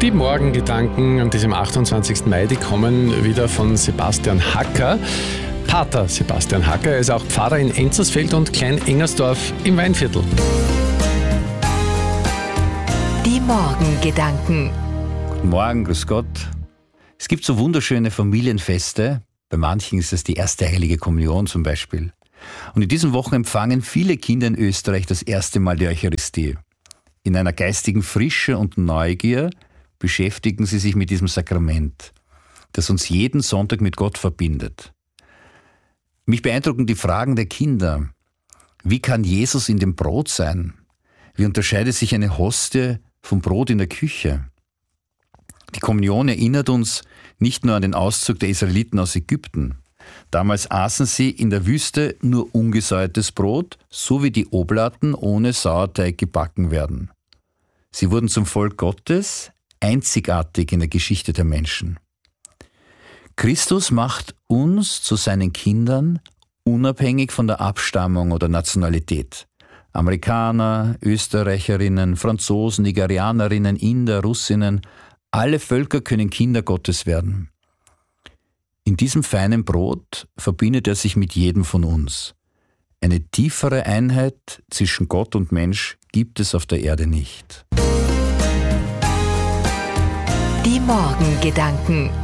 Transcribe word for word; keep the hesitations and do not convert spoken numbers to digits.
Die Morgengedanken an diesem achtundzwanzigsten Mai, die kommen wieder von Sebastian Hacker. Pater Sebastian Hacker, er ist auch Pfarrer in Enzersfeld und Klein-Engersdorf im Weinviertel. Die Morgengedanken. Guten Morgen, grüß Gott. Es gibt so wunderschöne Familienfeste. Bei manchen ist es die erste Heilige Kommunion zum Beispiel. Und in diesen Wochen empfangen viele Kinder in Österreich das erste Mal die Eucharistie. In einer geistigen Frische und Neugier beschäftigen sie sich mit diesem Sakrament, das uns jeden Sonntag mit Gott verbindet. Mich beeindrucken die Fragen der Kinder. Wie kann Jesus in dem Brot sein? Wie unterscheidet sich eine Hostie vom Brot in der Küche? Die Kommunion erinnert uns nicht nur an den Auszug der Israeliten aus Ägypten. Damals aßen sie in der Wüste nur ungesäuertes Brot, so wie die Oblaten ohne Sauerteig gebacken werden. Sie wurden zum Volk Gottes, einzigartig in der Geschichte der Menschen. Christus macht uns zu seinen Kindern, unabhängig von der Abstammung oder Nationalität. Amerikaner, Österreicherinnen, Franzosen, Nigerianerinnen, Inder, Russinnen, alle Völker können Kinder Gottes werden. In diesem feinen Brot verbindet er sich mit jedem von uns. Eine tiefere Einheit zwischen Gott und Mensch gibt es auf der Erde nicht. Die Morgengedanken.